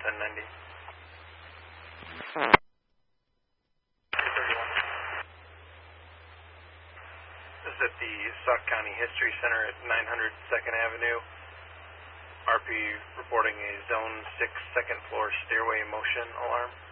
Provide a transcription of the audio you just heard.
1090. This is at the Sauk County History Center at 900 2nd Avenue. RP reporting a Zone 6 second floor stairway motion alarm.